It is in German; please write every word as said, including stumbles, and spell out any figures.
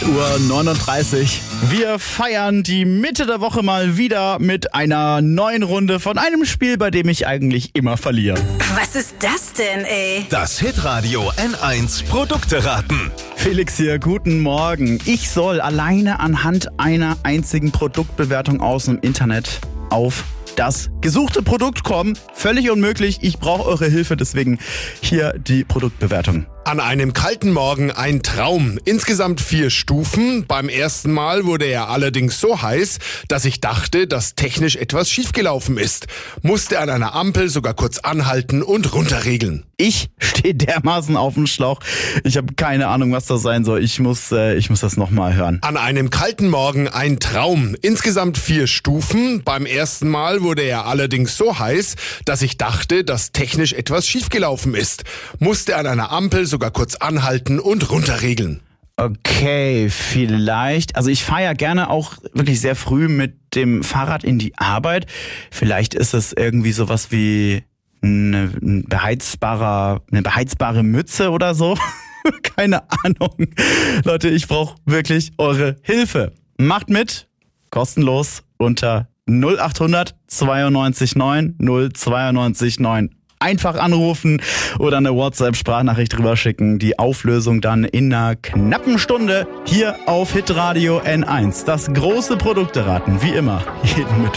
acht Uhr neununddreißig. Wir feiern die Mitte der Woche mal wieder mit einer neuen Runde von einem Spiel, bei dem ich eigentlich immer verliere. Was ist das denn, ey? Das Hitradio N eins Produkte raten. Felix hier, guten Morgen. Ich soll alleine anhand einer einzigen Produktbewertung aus dem Internet auf das gesuchte Produkt kommen. Völlig unmöglich. Ich brauche eure Hilfe, deswegen hier die Produktbewertung. An einem kalten Morgen ein Traum. Insgesamt vier Stufen. Beim ersten Mal wurde er allerdings so heiß, dass ich dachte, dass technisch etwas schiefgelaufen ist. Musste an einer Ampel sogar kurz anhalten und runterregeln. Ich stehe dermaßen auf dem Schlauch. Ich habe keine Ahnung, was das sein soll. Ich muss, äh, ich muss das nochmal hören. An einem kalten Morgen ein Traum. Insgesamt vier Stufen. Beim ersten Mal wurde er allerdings so heiß, dass ich dachte, dass technisch etwas schiefgelaufen ist. Musste an einer Ampel sogar kurz anhalten und runterregeln. Okay, vielleicht. Also ich fahre ja gerne auch wirklich sehr früh mit dem Fahrrad in die Arbeit. Vielleicht ist es irgendwie sowas wie eine, ein beheizbarer, eine beheizbare Mütze oder so. Keine Ahnung. Leute, ich brauche wirklich eure Hilfe. Macht mit, kostenlos unter null achthundert zweiundneunzig neun null zweiundneunzig neun. Einfach anrufen oder eine WhatsApp-Sprachnachricht drüber schicken. Die Auflösung dann in einer knappen Stunde hier auf Hitradio N eins. Das große Produkteraten, wie immer, jeden Mittwoch.